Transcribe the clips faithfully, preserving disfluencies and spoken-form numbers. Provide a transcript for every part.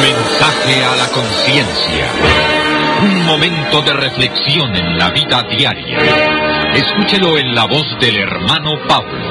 Mensaje a la conciencia. Un momento de reflexión en la vida diaria. Escúchelo en la voz del hermano Pablo.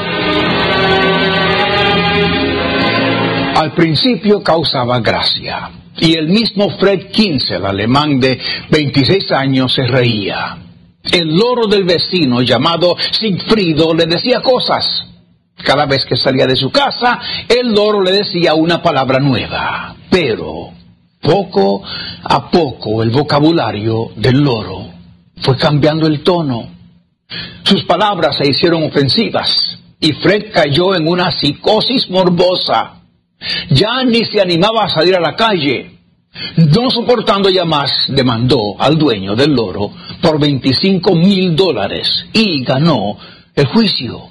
Al principio causaba gracia, y el mismo Fred Kinsel, alemán de veintiséis años, se reía. El loro del vecino, llamado Sigfrido, le decía cosas. Cada vez que salía de su casa, el loro le decía una palabra nueva. Pero, poco a poco, el vocabulario del loro fue cambiando el tono. Sus palabras se hicieron ofensivas, y Fred cayó en una psicosis morbosa. Ya ni se animaba a salir a la calle. No soportando ya más, demandó al dueño del loro por veinticinco mil dólares y ganó el juicio.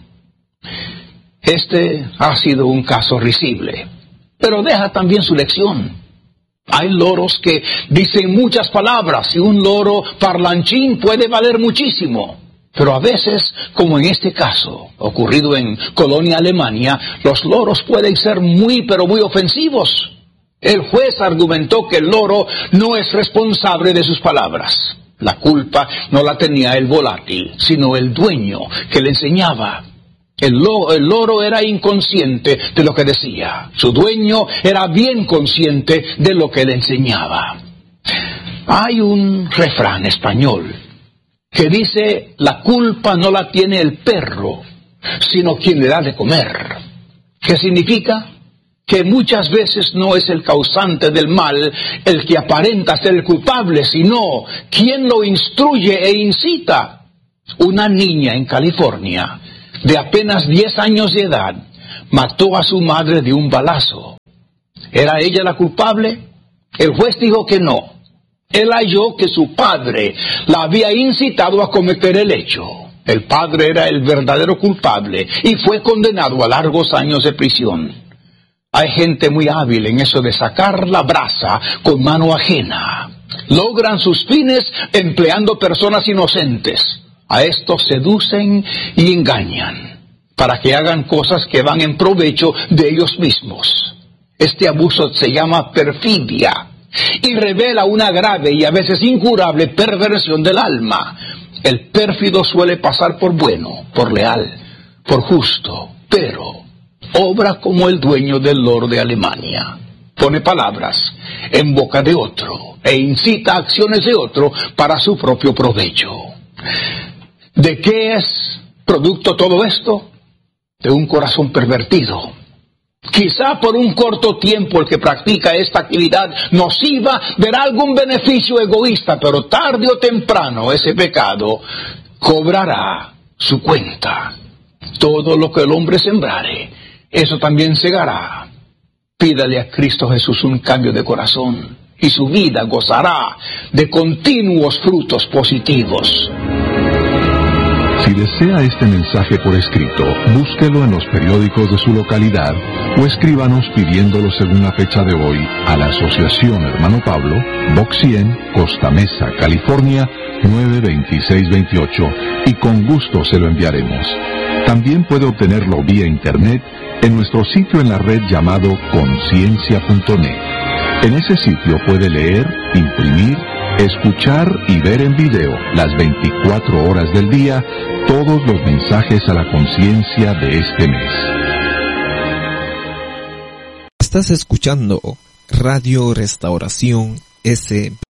Este ha sido un caso risible, pero deja también su lección. Hay loros que dicen muchas palabras y un loro parlanchín puede valer muchísimo. Pero a veces, como en este caso, ocurrido en Colonia, Alemania, los loros pueden ser muy, pero muy ofensivos. El juez argumentó que el loro no es responsable de sus palabras. La culpa no la tenía el volátil, sino el dueño que le enseñaba. El, lo, el loro era inconsciente de lo que decía. Su dueño era bien consciente de lo que le enseñaba. Hay un refrán español que dice: la culpa no la tiene el perro, sino quien le da de comer. ¿Qué significa? Que muchas veces no es el causante del mal el que aparenta ser el culpable, sino quien lo instruye e incita. Una niña en California, de apenas diez años de edad, mató a su madre de un balazo. ¿Era ella la culpable? El juez dijo que no. Él halló que su padre la había incitado a cometer el hecho. El padre era el verdadero culpable y fue condenado a largos años de prisión. Hay gente muy hábil en eso de sacar la brasa con mano ajena. Logran sus fines empleando personas inocentes. A estos seducen y engañan para que hagan cosas que van en provecho de ellos mismos. Este abuso se llama perfidia y revela una grave y a veces incurable perversión del alma. El pérfido suele pasar por bueno, por leal, por justo, pero obra como el dueño del loro de Alemania. Pone palabras en boca de otro e incita acciones de otro para su propio provecho. ¿De qué es producto todo esto? De un corazón pervertido. Quizá por un corto tiempo el que practica esta actividad nociva verá algún beneficio egoísta, pero tarde o temprano ese pecado cobrará su cuenta. Todo lo que el hombre sembrare, eso también segará. Pídale a Cristo Jesús un cambio de corazón y su vida gozará de continuos frutos positivos. Si desea este mensaje por escrito, búsquelo en los periódicos de su localidad o escríbanos pidiéndolo según la fecha de hoy a la Asociación Hermano Pablo, Box cien, Costa Mesa, California, nueve veintiséis veintiocho, y con gusto se lo enviaremos. También puede obtenerlo vía internet en nuestro sitio en la red llamado conciencia punto net. En ese sitio puede leer, imprimir, escuchar y ver en video las veinticuatro horas del día todos los mensajes a la conciencia de este mes. Estás escuchando Radio Restauración S